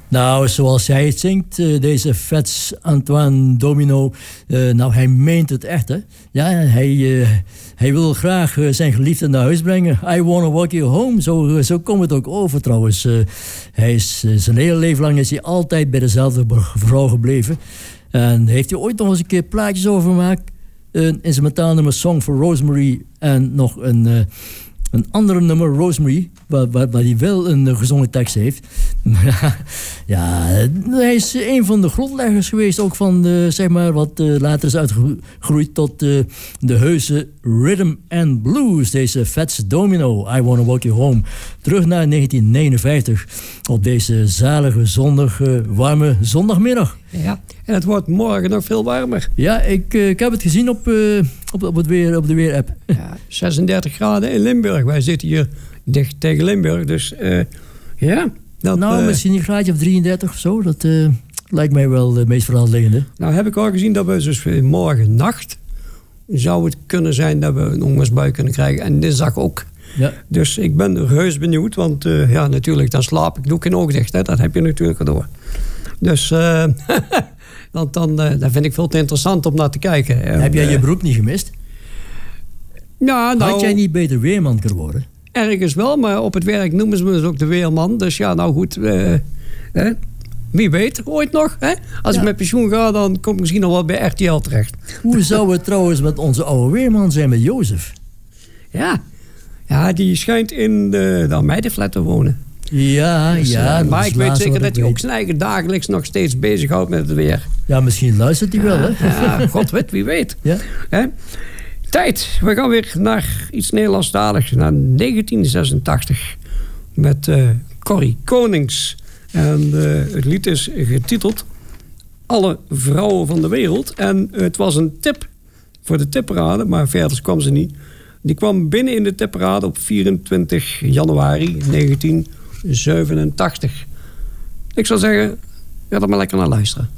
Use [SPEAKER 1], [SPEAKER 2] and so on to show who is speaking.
[SPEAKER 1] Nou, zoals hij het zingt, deze Fats Antoine Domino, hij meent het echt, hè. Ja, hij wil graag zijn geliefde naar huis brengen. I wanna walk you home, zo komt het ook over trouwens. Zijn hele leven lang is hij altijd bij dezelfde vrouw gebleven. En heeft hij ooit nog eens een keer plaatjes over gemaakt. Een instrumentaal nummer Song for Rosemary en nog een andere nummer, Rosemary, waar hij wel een gezongen tekst heeft. Ja, hij is een van de grondleggers geweest, ook van zeg maar wat later is uitgegroeid tot de heuse rhythm and blues. Deze Fats Domino, I Wanna Walk You Home. Terug naar 1959 op deze zalige, warme zondagmiddag.
[SPEAKER 2] Ja, en het wordt morgen nog veel warmer.
[SPEAKER 1] Ja, ik heb het gezien op de weer-app.
[SPEAKER 2] Ja, 36 graden in Limburg. Wij zitten hier dicht tegen Limburg, dus ja.
[SPEAKER 1] Misschien een graadje of 33 of zo. Dat lijkt mij wel het meest voor de hand liggende.
[SPEAKER 2] Nou heb ik al gezien dat we dus morgen nacht zou het kunnen zijn dat we een onweersbui kunnen krijgen. En dinsdag ook. Ja. Dus ik ben reus benieuwd, want natuurlijk, dan slaap ik, doe ik geen oog dicht. Hè? Dat heb je natuurlijk door. Dus dat vind ik veel te interessant om naar te kijken.
[SPEAKER 1] Heb jij je beroep niet gemist?
[SPEAKER 2] Ja, nou,
[SPEAKER 1] had jij niet beter weerman kunnen worden?
[SPEAKER 2] Ergens wel, maar op het werk noemen ze me dus ook de weerman. Dus ja, nou goed. Wie weet, ooit nog. Hè? Als ik met pensioen ga, dan kom ik misschien nog wel bij RTL terecht.
[SPEAKER 1] Hoe zou het trouwens met onze oude weerman zijn, met Jozef?
[SPEAKER 2] Ja, die schijnt in de Almeideflat te wonen.
[SPEAKER 1] Ja,
[SPEAKER 2] dus, maar ik weet zeker dat hij ook zijn eigen dagelijks nog steeds bezighoudt met het weer.
[SPEAKER 1] Ja, misschien luistert hij wel, hè?
[SPEAKER 2] Ja, god weet, wie weet. Ja. Tijd. We gaan weer naar iets Nederlandstaligs. Naar 1986. Met Corrie Konings. En het lied is getiteld Alle vrouwen van de wereld. En het was een tip voor de tipparade, maar verder kwam ze niet. Die kwam binnen in de tipparade op 24 januari 1987. Ik zou zeggen, ga er maar lekker naar luisteren.